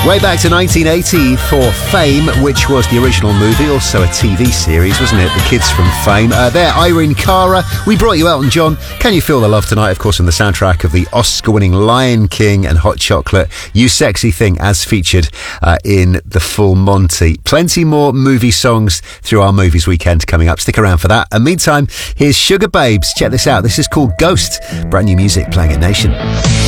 Way back to 1980 for Fame, which was the original movie, also a TV series, wasn't it? The Kids from Fame. There, Irene Cara. We brought you Elton John. Can You Feel the Love Tonight? Of course, in the soundtrack of the Oscar-winning Lion King and Hot Chocolate. You Sexy Thing, as featured in The Full Monty. Plenty more movie songs through our Movies Weekend coming up. Stick around for that. And meantime, here's Sugar Babes. Check this out. This is called Ghost. Brand new music playing at Nation.